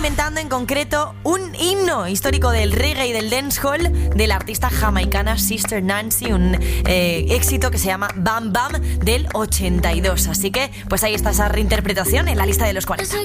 reinventando en concreto un himno histórico del reggae y del dancehall de la artista jamaicana Sister Nancy, un éxito que se llama Bam Bam del 82. Así que pues ahí está esa reinterpretación en la lista de los 40.